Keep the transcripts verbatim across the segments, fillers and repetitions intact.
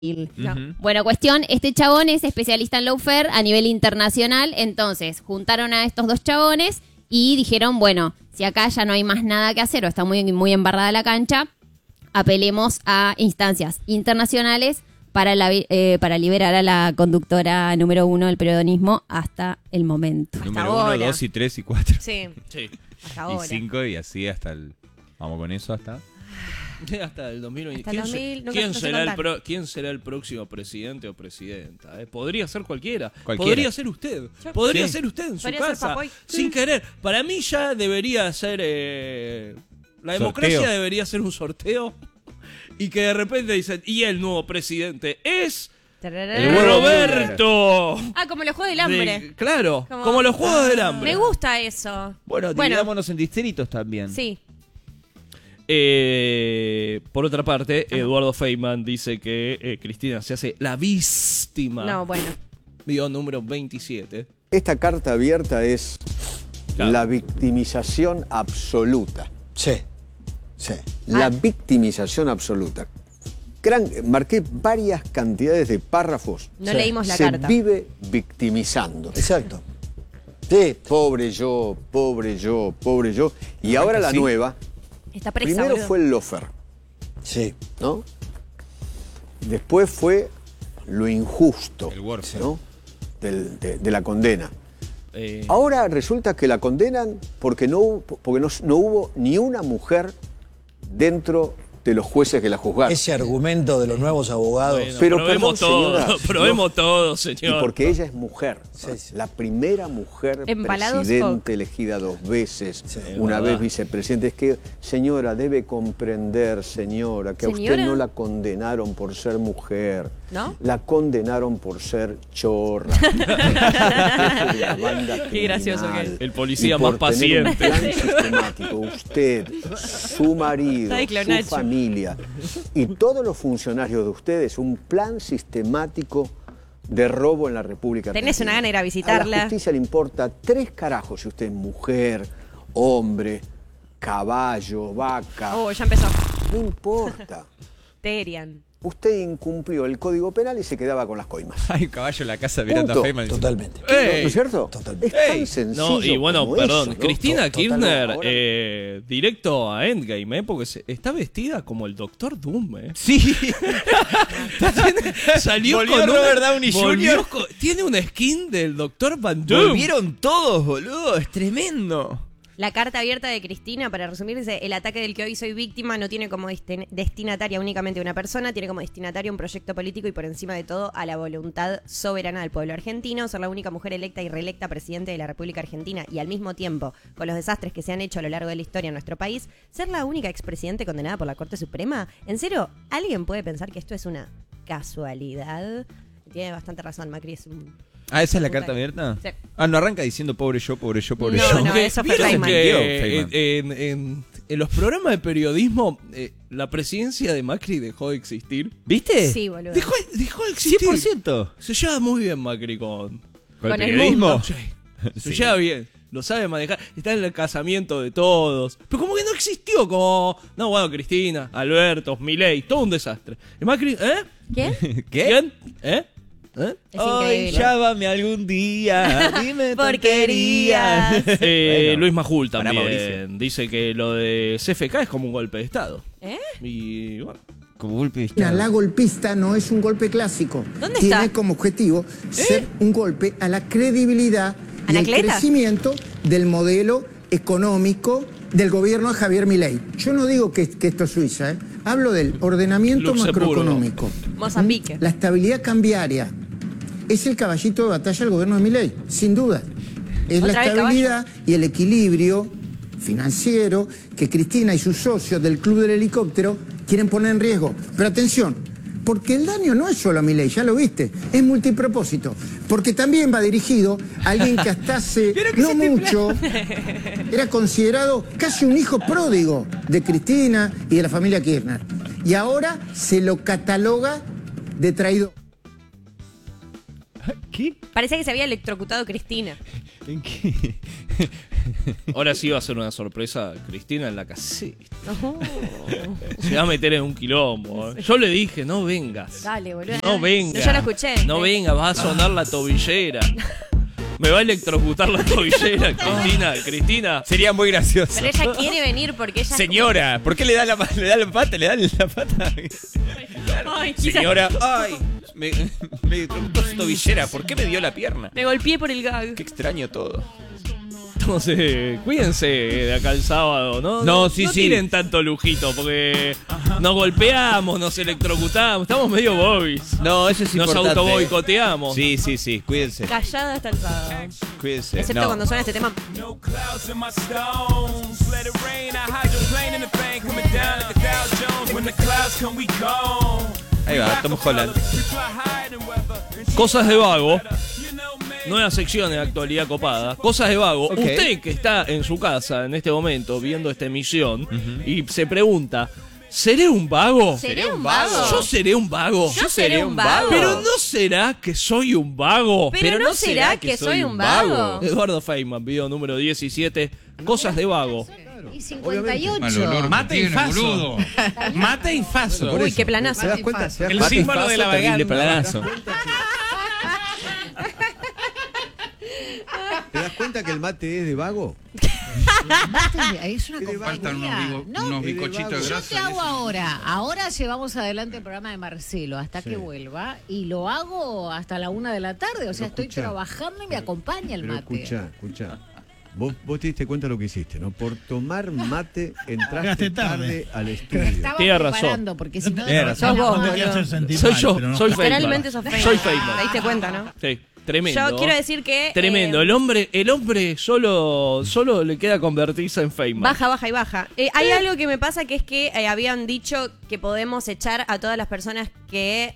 No. Uh-huh. Bueno, cuestión, este chabón es especialista en lawfare a nivel internacional, entonces juntaron a estos dos chabones y dijeron, bueno, si acá ya no hay más nada que hacer o está muy, muy embarrada la cancha, apelemos a instancias internacionales para, la, eh, para liberar a la conductora número uno del periodismo hasta el momento. Hasta Número ahora. uno, dos y tres y cuatro. Sí, Sí. hasta Y ahora. cinco y así hasta el... Vamos con eso hasta... Hasta el dos mil veinte. Hasta el ¿Quién, se- dos mil, nunca- quién no sé será el contar. pro- ¿Quién será el próximo presidente o presidenta? eh? Podría ser cualquiera. Cualquiera. Podría ser usted. Yo- Podría Sí. ser usted en su Podría ser casa. Papoy. Sin querer. Para mí ya debería ser... eh, la democracia Sorteo. debería ser un sorteo. Y que de repente dicen, y el nuevo presidente es... Tararara. El huevo ¡Roberto! Ah, como los Juegos del Hambre. De- claro, Como- como, los Juegos del Hambre. Me gusta eso. Bueno, Bueno. dividámonos en distritos también. Sí. Eh, por otra parte, Eduardo Feynman dice que eh, Cristina se hace la víctima. No, bueno. Video número veintisiete. Esta carta abierta es Claro. la victimización absoluta. Sí, sí. La Ah. victimización absoluta. Gran, marqué varias cantidades de párrafos. No Sí. leímos la Se carta. vive victimizando. Exacto. Sí, Pobre yo, pobre yo, pobre yo. Y ahora la sí. nueva. Está presa, Primero boludo. fue el lofer, sí. ¿no? Después fue lo injusto, El warfare. ¿no? Del- de, de la condena. Eh, Ahora resulta que la condenan porque no, hubo- porque no, no hubo ni una mujer dentro de los jueces que la juzgaron. Ese argumento de los nuevos abogados. bueno, pero probemos perdón, todo, señora, probemos no. todo, Y señor. porque ella es mujer, Sí, sí. la primera mujer Embalados presidente elegida dos veces, Sí, una verdad. vez vicepresidente. Es que, señora, debe comprender, señora, que a usted Señora. no la condenaron por ser mujer, ¿No? la condenaron por ser chorra. La banda Qué gracioso criminal. que es. El policía Y por más tener un paciente. plan sistemático, usted, su marido, Está de su clonacho. familia y todos los funcionarios de ustedes, un plan sistemático de robo en la República Tenés Argentina. una gana de ir a A visitarla. la justicia le importa tres carajos si usted es mujer, hombre, caballo, vaca. Oh, ya empezó. No importa. Terian. Usted incumplió el Código Penal y se quedaba con las coimas. Hay un caballo en la casa mirando Punto. a Feynman. Totalmente. Ey, ¿No es cierto? Totalmente. Es tan ey. sencillo No, y bueno, como perdón, eso, ¿no? Cristina To- Kirchner, totalmente. Ahora- eh, directo a Endgame, ¿eh? Porque se- está vestida como el Doctor Doom, ¿eh? Sí. Salió Volvió con Robert una- Downey volvió junior con- tiene una skin del Doctor Van Doom. Volvieron todos, boludo. Es tremendo. La carta abierta de Cristina, para resumir, dice: el ataque del que hoy soy víctima no tiene como destin- destinataria únicamente una persona, tiene como destinatario un proyecto político y por encima de todo a la voluntad soberana del pueblo argentino. Ser la única mujer electa y reelecta presidente de la República Argentina y al mismo tiempo, con los desastres que se han hecho a lo largo de la historia en nuestro país, ser la única expresidente condenada por la Corte Suprema. ¿En serio? ¿Alguien puede pensar que esto es una casualidad? Tiene bastante razón, Macri es un... Ah, ¿esa es la Puta. carta abierta? Sí. Ah, no arranca diciendo pobre yo, pobre yo, pobre No, yo. no, Que- eso fue ¿vieron Feynman. que Feynman. en, en- en los programas de periodismo eh, la presidencia de Macri dejó de existir? ¿Viste? Sí, boludo. Dejó, dejó de existir. cien por ciento. Se lleva muy bien Macri con... ¿Con Con el el periodismo? mundo. Sí. Se Sí. lleva bien. Lo sabe manejar. Está en el casamiento de todos. Pero como que no existió. Como... No, bueno, Cristina, Alberto, Milei. Todo un desastre. Y Macri... ¿Eh? ¿Qué? ¿Qué? ¿Quién? ¿Eh? ¿Eh? Es Ay, increíble. llámame algún día. Dime Porquerías. tonterías. Eh, Bueno, Luis Majul para también Mauricio. dice que lo de C F K es como un golpe de Estado. ¿Eh? Y bueno, Como golpe de La estado. golpista no es un golpe clásico. ¿Dónde Tiene está? como objetivo ser un golpe a la credibilidad y el ¿Anacleta? crecimiento del modelo económico del gobierno de Javier Milei. Yo no digo que, que esto es Suiza, ¿eh? Hablo del ordenamiento Luxemburgo. macroeconómico. Mozambique. La estabilidad cambiaria es el caballito de batalla del gobierno de Milei, sin duda. Es la ¿Otra vez estabilidad y el equilibrio financiero que Cristina y sus socios del Club del Helicóptero quieren poner en riesgo. Pero atención, porque el daño no es solo a Milei, ya lo viste, es multipropósito. Porque también va dirigido a alguien que hasta hace no mucho era considerado casi un hijo pródigo de Cristina y de la familia Kirchner. Y ahora se lo cataloga de traidor. ¿Qué? Parecía que se había electrocutado Cristina. ¿En qué? Ahora sí va a ser una sorpresa Cristina en la casita. Se va a meter en un quilombo. ¿eh? Yo le dije, no vengas. Dale, boludo. No vengas. Yo la escuché. No vengas, va a sonar la tobillera. Me va a electrocutar la tobillera, Cristina. Cristina. Sería muy gracioso. Pero ella quiere venir porque ella... Señora, ¿por qué le da la, le da la pata? ¿Le da la pata? Ay, quizás- Señora, ay, me, me electrocutó su tobillera. ¿Por qué me dio la pierna? Me golpeé por el gag. Qué extraño todo. Entonces, cuídense de acá el sábado, ¿no? No, sí, no sí. tienen tanto lujito, porque nos golpeamos, nos electrocutamos, estamos medio bobbies. No, eso es Nos importante. autoboicoteamos. Sí, sí, sí, cuídense. Callada hasta el sábado. Cuídense. Excepto No. cuando suena este tema. No clouds in my stones. Let it rain. I hydroplane in the thing coming down like the Dow Jones. When the clouds come, we go. Ahí va, Tom Holland. We fly higher than weather. Cosas de vago. You know, man. Nueva sección de actualidad copada. Cosas de vago. Ok. Usted que está en su casa en este momento viendo esta emisión y se pregunta, ¿seré un vago? ¿Seré un vago? Yo seré un vago. Yo seré un vago. Pero no será que soy un vago. Pero, no será que soy un vago. Eduardo Feynman, video número diecisiete. Cosas de vago. Y cincuenta y ocho. Mate y faso. Mate y faso. Uy, qué planazo. ¿Te das cuenta? ¿Te das El cuenta? símbolo de la Terrible vaganda. planazo. ¿Te das cuenta que el mate es de vago? Mate, es una Faltan unos, compañía. vivo- No, unos bizcochitos yo grasos. te hago ahora. Ahora llevamos adelante el programa de Marcelo hasta que Sí. vuelva. Y lo hago hasta la una de la tarde. O sea, estoy escucha. trabajando y me acompaña el Pero mate. escucha, escucha. Vos, vos te diste cuenta de lo que hiciste, ¿no? Por tomar mate entraste Llegaste tarde. tarde al estudio. Estaba Tiene razón. preparando porque si no... Tiene razón. Sos vos, No te boludo. quiero hacer sentir Soy mal, yo, pero no. soy Feynman. Literalmente sos Feynman. Soy ¿Te Feynman. diste cuenta, no? Sí, tremendo. Yo quiero decir que... Tremendo. eh, El hombre, el hombre solo, solo le queda convertirse en Feynman. Baja, baja y baja. Eh, hay algo que me pasa que es que eh, habían dicho que podemos echar a todas las personas que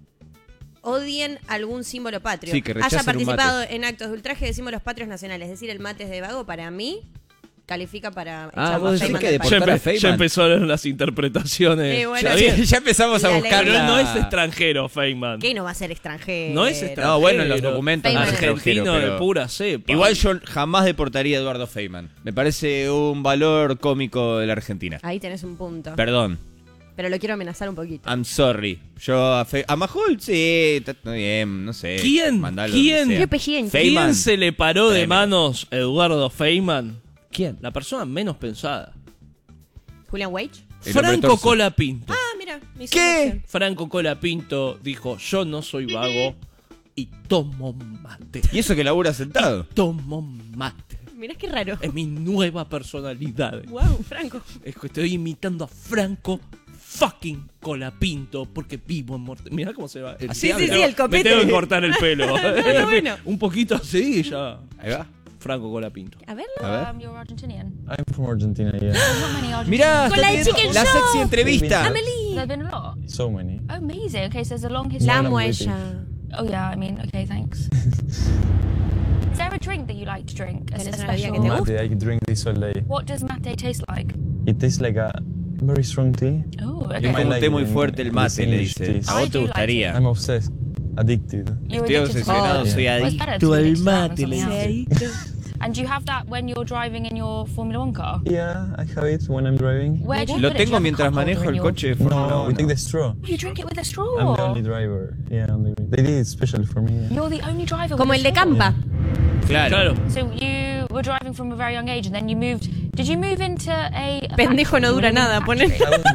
odien algún símbolo patrio. Sí, que haya rechacen un participado mate. en actos de ultraje de símbolos patrios nacionales. Es decir, el mate es de vago, para mí, califica para Ah, echar vos a decís Feynman que del de país. Ya, Portar a empe- Feynman. ya empezaron las interpretaciones. Eh, bueno, Ya sí. bien. Ya empezamos a Y la buscar. ley. Pero no la- es extranjero, Feynman. ¿Qué no va a ser extranjero? No es extranjero. No, bueno, en los documentos Feynman. no es extranjero, Argentino de pero- pura cepa. Igual yo jamás deportaría a Eduardo Feynman. Me parece un valor cómico de la Argentina. Ahí tenés un punto. Perdón, Pero lo quiero amenazar un poquito. I'm sorry. Yo a, Fe a Majul, sí, está todo bien, no sé. ¿Quién? Mandalo ¿Quién? donde sea. ¿Qué pejien? Feynman. ¿Quién se le paró de Tremendo. manos a Eduardo Feynman? ¿Quién? La persona menos pensada. Julian Wage. El hombre Franco torso. Colapinto. Ah, mira. me hizo ¿Qué? ilusión. Franco Colapinto dijo, yo no soy vago y tomo mate. Y eso que labura sentado. Tomo mate. Mirá qué raro. Es mi nueva personalidad. Wow, Franco. Es que estoy imitando a Franco fucking Colapinto porque vivo en Morte. Mirá cómo se va. Sí, sí, sí, Me el copete. Me tengo que cortar el pelo. Bueno, bueno. Un poquito así y ya. Ahí va. Franco Colapinto. A ver. A ver. Um, you're Argentinian. I'm from Argentina, yeah. How many Argentinians? Mirá, Con está la de teniendo Chicken la Show. sexy entrevista. Amelie. There've been a lot. So many. Oh, amazing. Okay, so there's a long history. La I'm amo a waiting. ella. Oh, yeah, I mean, okay, thanks. Is there a drink that you like to drink? A, a ¿Tenés una bebida que special? te gusta? Mate, I could drink this all day. What does mate taste like? It tastes like a very strong tea. Oh, Es okay. como un like té muy it in- fuerte el in mate, le English dice. teas. A vos I te do like gustaría. I'm obsessed, addicted. You're Estoy addicted to obsesionado, coffee. soy Well, it's adicto better to be al addicted to that mate, than le something dice. else. And do you have that when you're driving in your Formula One car? Yeah, I have it when I'm driving. Where do you Lo put it? Do you tengo have a mientras cup holder manejo in el your- coche de Fórmula No, we uno. take the straw. You drink it with a I'm the straw. only driver. Yeah, I'm the, they did it specially for me. Yeah. You're the only driver. Como with el a de straw. Campa. Claro. Claro. So you were driving from a very young age, and then you moved. Did you move into a? a Pendejo no factory? dura Were you in a nada, ponen.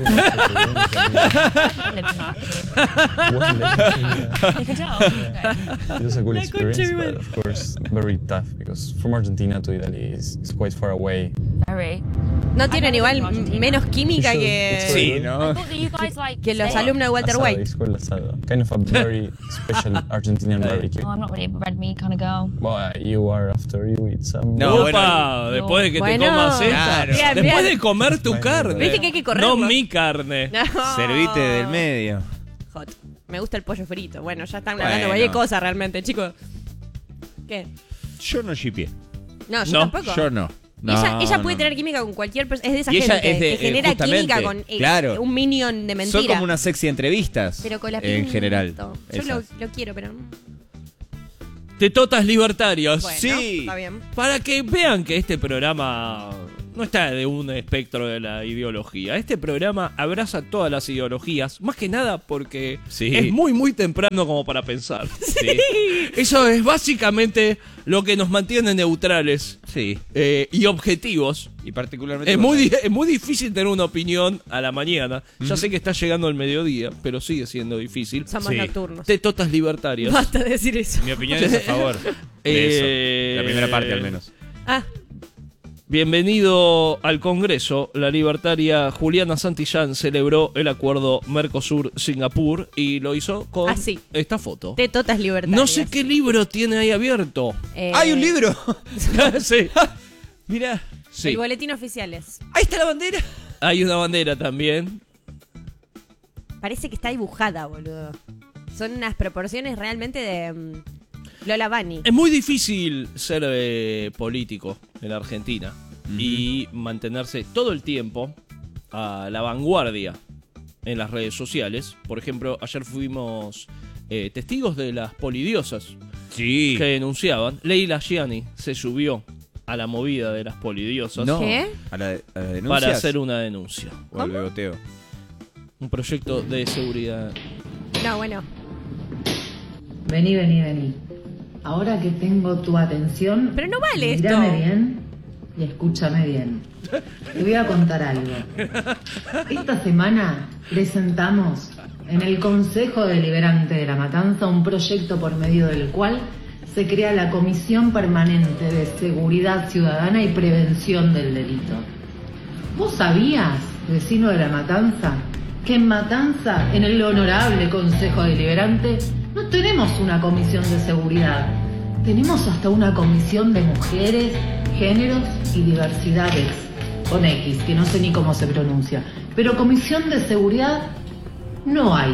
factory? You can tell. Okay. It was a good experience, but of course very tough because from Argentina to Italy is, is quite far away. Very. No tienen I've never igual been to Argentina. menos química You should. que, It's very Sí, good. I ¿no? thought that you guys like. que los stay- alumnos de Walter Asado, White. it's called asado. Kind of a very special Argentinian barbecue. Oh, I'm not really a red meat kind of girl. Well, you are after you eat some. No, Opa, bueno. después de que Bueno. te comas esta. Claro. Bien, Después bien. de comer tu Bueno, carne. Viste que hay que correrlo. No mi carne. No. Servite del medio. Hot. Me gusta el pollo frito. Bueno, ya están Bueno. hablando de cualquier cosa realmente, chicos. ¿Qué? Yo no shipié. No, yo No, tampoco. Yo no. No, ella ella no, puede no. tener química con cualquier persona. Es de esa Y ella gente es de- que eh, genera justamente, química con eh, claro. un minion de mentira. Son como unas sexy entrevistas. Pero con la En general. Yo lo, esas. lo quiero, pero. Tetotas libertarias. Bueno, Sí. está bien. Para que vean que este programa no está de un espectro de la ideología. Este programa abraza todas las ideologías, más que nada porque Sí. es muy, muy temprano como para pensar. Sí. Eso es básicamente lo que nos mantiene neutrales Sí. eh, y objetivos. Y particularmente. Es con- muy, di- es muy difícil tener una opinión a la mañana. Ya sé que está llegando el mediodía, pero sigue siendo difícil. Somos Sí. nocturnos. Tetotas libertarias. Basta de decir eso. Mi opinión es a favor de Eh, eso. La primera parte, al menos. Ah, Bienvenido al Congreso. La libertaria Juliana Santillán celebró el acuerdo Mercosur-Singapur y lo hizo con Ah, sí. esta foto. tetotas libertarias. No sé qué libro tiene ahí abierto. Eh, ¡Hay un libro! Sí. Mira. Sí. El boletín oficial es. Ahí está la bandera. Hay una bandera también. Parece que está dibujada, boludo. Son unas proporciones realmente de mm, Lola Bunny. Es muy difícil ser eh, político en Argentina y mantenerse todo el tiempo a la vanguardia en las redes sociales. Por ejemplo, ayer fuimos eh, testigos de las polidiosas Sí. que denunciaban. Leila Gianni se subió a la movida de las polidiosas No. ¿Qué? A la, a la denuncia. para hacer una denuncia. O al beboteo. Un proyecto de seguridad. No, bueno. Vení, vení, vení. Ahora que tengo tu atención, Pero no vale mírame esto. bien y escúchame bien. Te voy a contar algo. Esta semana presentamos en el Consejo Deliberante de La Matanza un proyecto por medio del cual se crea la Comisión Permanente de Seguridad Ciudadana y Prevención del Delito. ¿Vos sabías, vecino de La Matanza, que en Matanza, en el honorable Consejo Deliberante, no tenemos una comisión de seguridad? Tenemos hasta una comisión de mujeres, géneros y diversidades, con X, que no sé ni cómo se pronuncia. Pero comisión de seguridad no hay.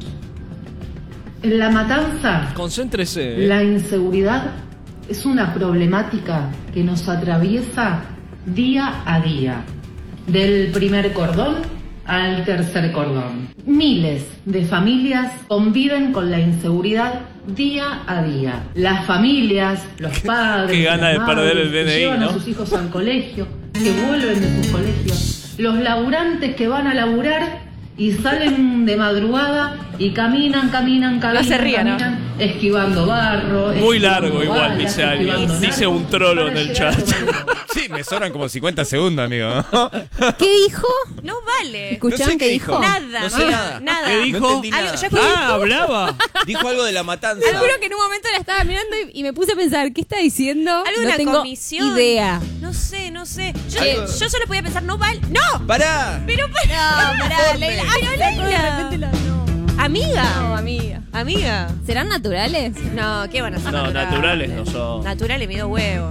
En La Matanza, Concéntrese. ¿eh? la inseguridad es una problemática que nos atraviesa día a día, del primer cordón al tercer cordón. Miles de familias conviven con la inseguridad día a día. Las familias, los padres, Qué gana las de madres, perder el que D N I, llevan ¿no? a sus hijos al colegio, que vuelven de sus colegios, los laburantes que van a laburar y salen de madrugada y caminan, caminan, caminan, se rían, ¿no? caminan, esquivando barro. Muy esquivando largo igual, balas, dice alguien. esquivando Dice un narcos, trolo para en el llegar a chat. tomar- Sí, me sobran como cincuenta segundos, amigo. ¿Qué dijo? No vale. ¿Escucharon No sé qué qué dijo? dijo. Nada. No sé nada. Nada. ¿Qué dijo? No entendí Algo- nada. yo escuché- Ah, hablaba. Dijo algo de la matanza. Te juro que en un momento la estaba mirando y, y me puse a pensar, ¿qué está diciendo? Algo de no una tengo comisión. idea. No sé, no sé. Yo, Algo- yo solo podía pensar, no vale. ¡No! ¡Pará! Pero para. No, pará, Leila. Pero Leila. Amiga. No, amiga. Amiga. ¿Serán naturales? No, ¿qué van a ser No, naturales no son. Naturales me dio huevo.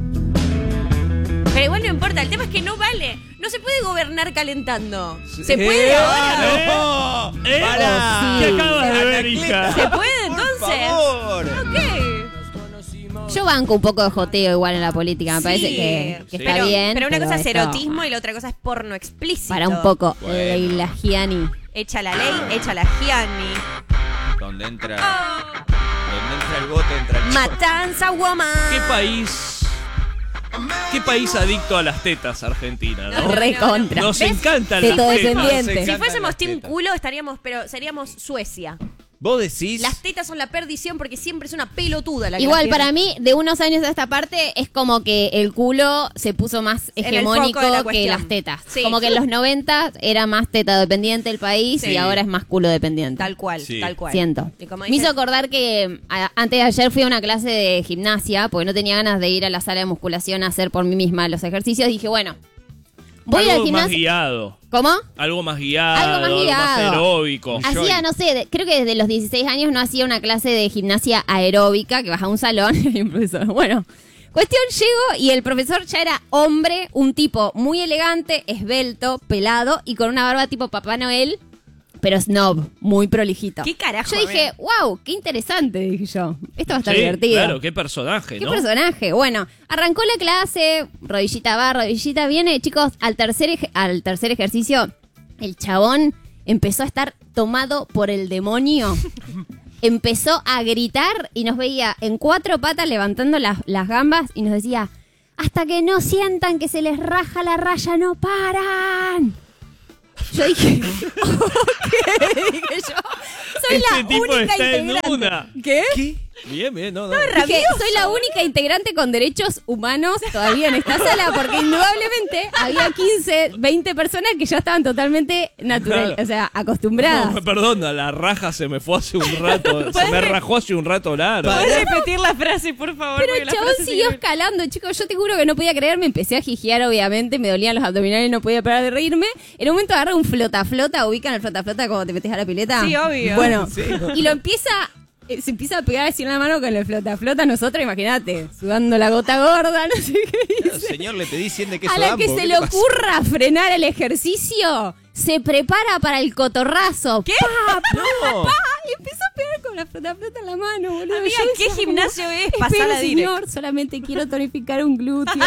Pero igual no importa, el tema es que no vale. No se puede gobernar calentando. ¿Se puede Eh, ahora? ¡No! ¿Eh? ¡Pará! ¿Qué acabas de ver, Anacleta. hija? ¿Se puede Por entonces? favor. Ok. Yo banco un poco de joteo igual en la política, me Sí. parece que, que Sí. está Pero, bien. pero una cosa es esto- erotismo y la otra cosa es porno explícito. Para un poco, Bueno. Leila Gianni. Echa la ley, echa la Gianni. Donde entra. Donde entra el bote, entra el Matanza woman. ¿Qué país? ¿Qué país adicto a las tetas, Argentina? ¿no? No, Re contra. Nos ¿Ves? encantan Teto las tetas. dependiente. Se Si encantan fuésemos las team tetas. culo estaríamos, pero seríamos Suecia. Vos decís. Las tetas son la perdición porque siempre es una pelotuda la que Igual, las tiene. para mí, de unos años a esta parte, es como que el culo se puso más En el hegemónico foco de la que cuestión. las tetas. Sí. Como que en los noventa era más teta dependiente el país Sí. y ahora es más culo dependiente. Tal cual, Sí. tal cual. Siento. Y como Me dice- hizo acordar que a- antes de ayer fui a una clase de gimnasia porque no tenía ganas de ir a la sala de musculación a hacer por mí misma los ejercicios. Dije, bueno, voy Algo al más gimnasio. guiado. ¿Cómo? Algo más guiado. Algo más guiado. aeróbico. Hacía, no sé, de- creo que desde los dieciséis años no hacía una clase de gimnasia aeróbica, que vas a un salón y hay un profesor. Bueno, cuestión, llego y el profesor ya era hombre, un tipo muy elegante, esbelto, pelado y con una barba tipo Papá Noel, pero snob, muy prolijito. ¿Qué carajo? Yo dije, wow, qué interesante, dije yo. Esto va a estar Sí, divertido. claro, qué personaje, ¿Qué ¿no? personaje? Bueno, arrancó la clase, rodillita va, rodillita viene. Chicos, al tercer, ej- al tercer ejercicio, el chabón empezó a estar tomado por el demonio. empezó a gritar y nos veía en cuatro patas levantando las, las gambas y nos decía, hasta que no sientan que se les raja la raya, no paran. Yo dije, ¿qué? Dije yo, soy este la tipo única está integrante. en una. ¿Qué? ¿Qué? Bien, bien, no, no. Dije, soy la única integrante con derechos humanos todavía en esta sala, porque indudablemente había quince, veinte personas que ya estaban totalmente naturales, Claro. o sea, acostumbradas. No, perdón, a la raja se me fue hace un rato. se me rajó hace un rato largo. ¿Puedes repetir la frase, por favor? Pero Porque el la chabón frase siguió sigue- escalando, chicos. Yo te juro que no podía creer. Me empecé a jijear, obviamente. Me dolían los abdominales, no podía parar de reírme. En un momento agarré un flota-flota. ¿Ubican el flota-flota cuando te metes a la pileta? Sí, obvio. Bueno, Sí. y lo empieza... eh, Se empieza a pegar así en la mano con el flota-flota. Nosotros, imagínate, sudando la gota gorda, no sé qué dice. Señor, le pedí cien de queso A la Dampo, que ¿qué se te le pasa? ocurra frenar el ejercicio, se prepara para el cotorrazo. ¿Qué? Pa, pa, No. pa, y empezó a pegar con la flota-flota en la mano, boludo. Amiga, Yo ¿qué decía como, gimnasio es? Espere, Pasala direct. señor, solamente quiero tonificar un glúteo.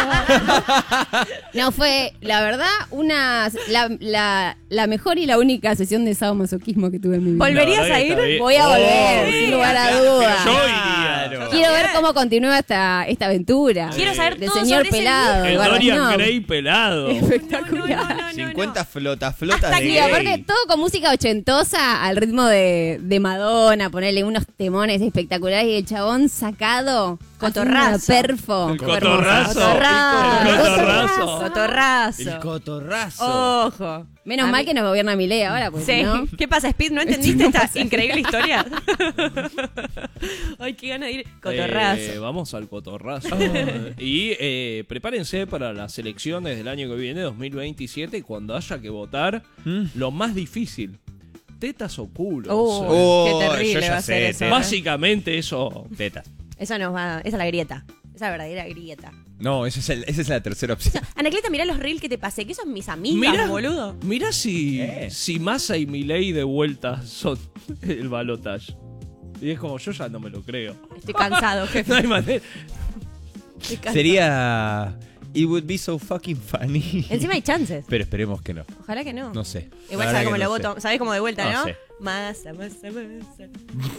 No, fue, la verdad, una la, la, la mejor y la única sesión de sadomasoquismo que tuve en mi vida. ¿Volverías La verdad a que ir? está bien. Voy a volver, Oh, sin sí, lugar a acá. dudas. Yo iría. Claro. Quiero ver cómo continúa esta, esta aventura. Quiero saber del todo señor sobre ese pelado. El Eduardo Dorian Snow. Gray pelado. Espectacular. cincuenta flotas, flotas Hasta de que, gay. aparte, todo con música ochentosa, al ritmo de, de Madonna, ponerle unos temones espectaculares y el chabón sacado. Cotorrazo. haciendo una Perfo. El Fue hermoso. cotorrazo. Cotorrazo. El cotorrazo. Cotorrazo. El cotorrazo. Ojo. Menos A mal mí- que nos gobierna Milei ahora, pues Sí. ¿no? ¿Qué pasa, Speed? ¿No entendiste esta increíble historia? Ay, qué gana de ir. Cotorrazo. Eh, vamos al cotorrazo. y eh, prepárense para las elecciones del año que viene, dos mil veintisiete, cuando haya que votar lo más difícil. Tetas o culos. Oh, Oh, qué yo terrible ya va a sé, ser eso. te- ¿eh? Básicamente eso. Tetas. Eso nos va. Esa es la grieta. Esa verdadera grieta. No, esa es, el- esa es la tercera opción. Anacleta, mirá los reels que te pasé, que son mis amigas, Mira, boludo. mira si, Eh. si Massa y Milei de vuelta son el balotaje. Y es como, yo ya no me lo creo. Estoy cansado, jefe. No hay manera. Estoy cansado. Sería... It would be so fucking funny. Encima hay chances. Pero esperemos que no. Ojalá que no. No sé. Igual La sabes verdad cómo que lo no sé. voto. Sabés cómo de vuelta, No ¿no? sé. Masa, masa, masa.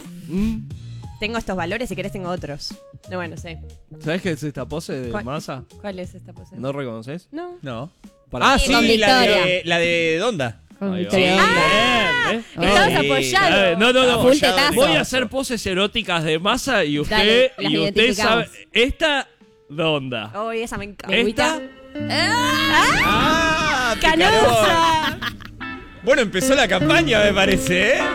Tengo estos valores, si querés tengo otros. No, bueno, sé. ¿Sabes qué es esta pose de ¿Cuál? Massa? ¿Cuál es esta pose? ¿No reconoces? No. No. Para- Ah, sí, Con la Victoria. de, la de Donda. Con Ahí va. Victoria Bien, Donda. ¿eh? Estabas Sí. apoyado. A ver, no, no, no. Full tetazo. Voy a hacer poses eróticas de Massa y usted, Dale, las y usted identificamos. sabe. Esta, ¿dónde? Oh, esa me encanta. Esta, ¡Ah! ¡Canosa! Bueno, empezó la campaña, me parece, ¿eh?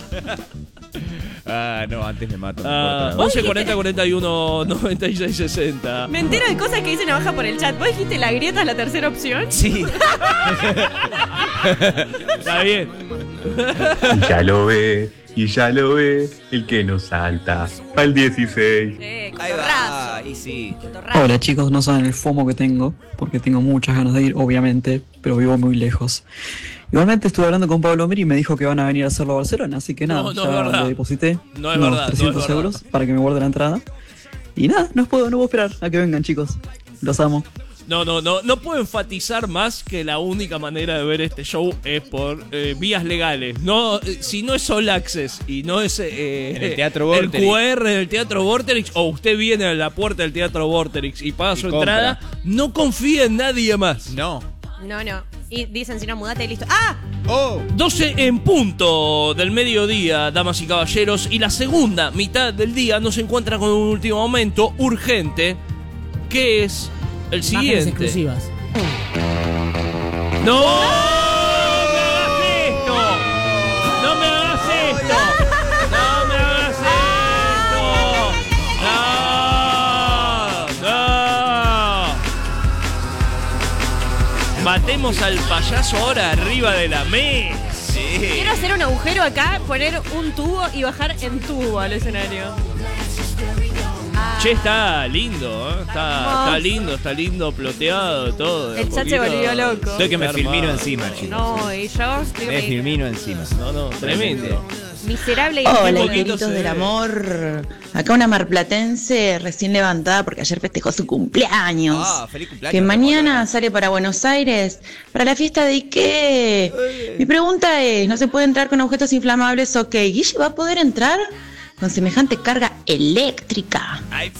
Ah, no, antes me mato. me ah, corto la once cuarenta cuarenta y uno noventa y seis sesenta. Me entero de cosas que dicen abajo por el chat. ¿Vos dijiste la grieta es la tercera opción? Sí. Está bien. Ya lo ve, y ya lo ve, el que nos salta al dieciséis. Eh, Ahí cotorrazo. va, ahí sí. Cotorrazo. Hola chicos, no saben el FOMO que tengo, porque tengo muchas ganas de ir, obviamente, pero vivo muy lejos. Igualmente estuve hablando con Pablo Miri y me dijo que van a venir a hacerlo a Barcelona, así que nada, No, no ya es verdad. le deposité No es unos verdad, no es trescientos verdad. euros para que me guarde la entrada. Y nada, no puedo, no puedo esperar a que vengan chicos, los amo. No, no, no, no puedo enfatizar más que la única manera de ver este show es por eh, vías legales. No, eh, si no es All Access y no es eh, En el Teatro el Vorterix. Q R del Teatro Vorterix, o usted viene a la puerta del Teatro Vorterix y paga Y su compra. entrada, no confía en nadie más. No. No, no. Y dicen, si no, mudate y listo. ¡Ah! Oh. doce en punto del mediodía, damas y caballeros, y la segunda mitad del día nos encuentra con un último momento urgente, que es el Imágenes siguiente. exclusivas. ¡No! ¡No me hagas esto! ¡No me hagas esto! ¡No me hagas esto! ¡No! ¡No! Matemos al payaso ahora arriba de la mesa. Quiero hacer un agujero acá, poner un tubo y bajar en tubo al escenario. Che, está lindo, ¿eh? Está, hermoso. está lindo, está lindo, ploteado, todo. de a El chat se poquito. volvió loco. Estoy que me Está filmino armado. encima, chicos. No, y yo estoy Me filmino encima. No, no, tremendo. miserable y Hola, poquito angelitos se del ve. amor. Acá una marplatense recién levantada porque ayer festejó su cumpleaños. Ah, feliz cumpleaños. Que mañana sale para Buenos Aires para la fiesta de Ike. Mi pregunta es, ¿no se puede entrar con objetos inflamables? Ok, ¿Guille va a poder entrar? con semejante carga eléctrica.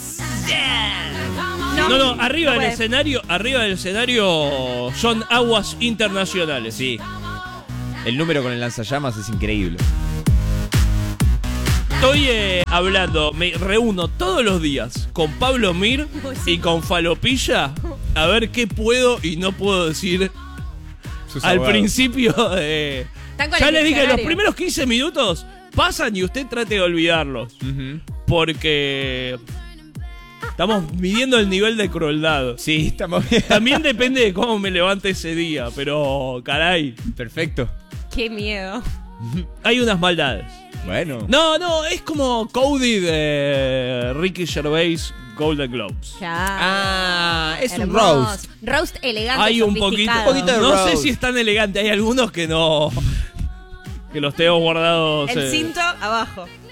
No, no, arriba no del puede. escenario, arriba del escenario son aguas internacionales. Sí. El número con el lanzallamas es increíble. Estoy eh, hablando, me reúno todos los días con Pablo Mir y con Falopilla a ver qué puedo y no puedo decir Sus al abogados. principio. Eh, Están con ya el les dije, los diccionario. primeros quince minutos pasan y usted trate de olvidarlos. Ujú. Porque estamos midiendo el nivel de crueldad. Sí, estamos bien. También depende de cómo me levante ese día, pero caray, Perfecto. Qué miedo. hay unas maldades. Bueno. No, no, es como Cody de Ricky Gervais Golden Globes. Ya. Ah, es un Hermoso. roast. Roast elegante. Hay un poquito, sofisticado. Un poquito de no roast. sé si es tan elegante, hay algunos que no, que los tengo guardados. El eh, cinto abajo.